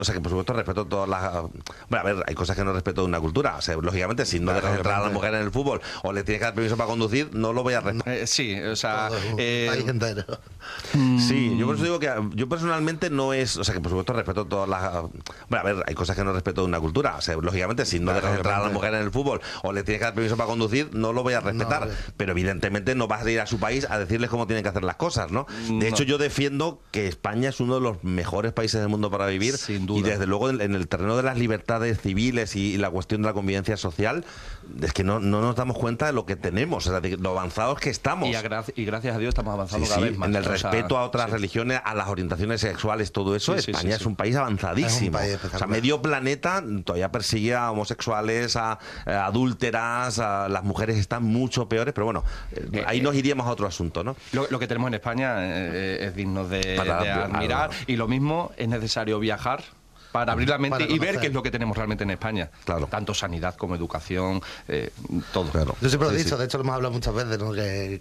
O sea, que por supuesto respeto todas las... Bueno, a ver, hay cosas que no respeto de una cultura. O sea, lógicamente, si no dejas entrar a la mujer en el fútbol o le tienes que dar permiso para conducir, no lo voy a respetar. Sí, o sea... País entero. Sí, yo por eso digo que yo personalmente no es... O sea, que por supuesto respeto todas las... Bueno, a ver, hay cosas que no respeto de una cultura. O sea, lógicamente, si no dejas entrar a la mujer en el fútbol o le tienes que dar permiso para conducir, no lo voy a respetar. No, pero evidentemente no vas a ir a su país a decirles cómo tienen que hacer las cosas, ¿no? De hecho, yo defiendo que España es uno de los mejores países del mundo para vivir. Sin duda. Y desde luego en el terreno de las libertades civiles y la cuestión de la convivencia social, es que no nos damos cuenta de lo que tenemos, o sea, de lo avanzados que estamos. Y gracias a Dios estamos avanzando cada vez más. En el respeto a otras religiones, a las orientaciones sexuales, todo eso, España es un país avanzadísimo. Es un país o sea, espectacular. medio planeta todavía persigue a homosexuales, a adúlteras, a las mujeres están mucho peores, pero bueno, ahí nos iríamos a otro asunto, ¿no? Lo que tenemos en España es digno de Para admirar, y lo mismo es necesario viajar para abrir la mente Para y ver conocer. qué es lo que tenemos realmente en España. Claro. Tanto sanidad como educación, todo. Claro. Yo siempre lo he Sí, dicho, sí. de hecho lo hemos hablado muchas veces, ¿no? Que